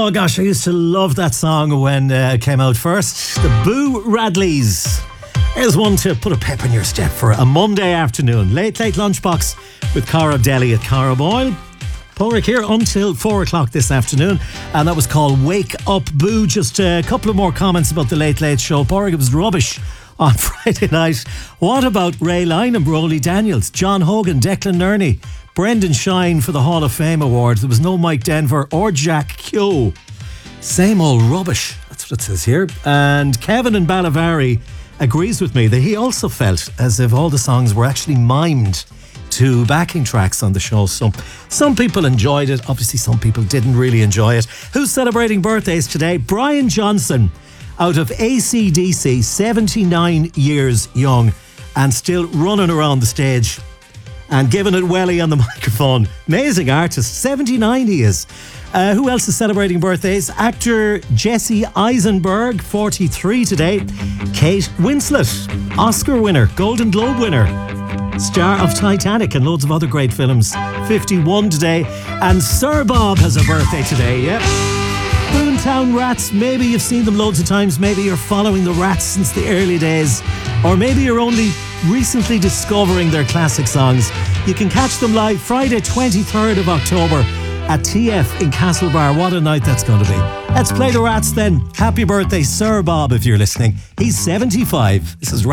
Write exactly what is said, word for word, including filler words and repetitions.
Oh gosh, I used to love that song when uh, it came out first. The Boo Radleys. Here's one to put a pep in your step for a Monday afternoon. Late, late lunchbox with Cara Deli at Cara Boyle. Porrick here until four o'clock this afternoon, and that was called Wake Up Boo. Just a couple of more comments about the Late Late Show. Porrick, it was rubbish on Friday night. What about Ray Lynham, Broly Daniels, John Hogan, Declan Nerney, Brendan Shine for the Hall of Fame Awards? There was no Mike Denver or Jack Keogh. Same old rubbish. That's what it says here. And Kevin in Ballavari agrees with me that he also felt as if all the songs were actually mimed to backing tracks on the show. So some people enjoyed it. Obviously some people didn't really enjoy it. Who's celebrating birthdays today? Brian Johnson out of A C D C, seventy-nine years young and still running around the stage and giving it welly on the microphone. Amazing artist. seventy-nine he is. Uh, who else is celebrating birthdays? Actor Jesse Eisenberg, forty-three today. Kate Winslet, Oscar winner, Golden Globe winner, star of Titanic and loads of other great films, fifty-one today. And Sir Bob has a birthday today, yep. Boomtown Rats, maybe you've seen them loads of times, maybe you're following the Rats since the early days, or maybe you're only recently discovering their classic songs. You can catch them live Friday twenty-third of October at T F in Castlebar. What a night that's going to be. Let's play the Rats then. Happy birthday, Sir Bob, if you're listening. He's seventy-five. This is Rats.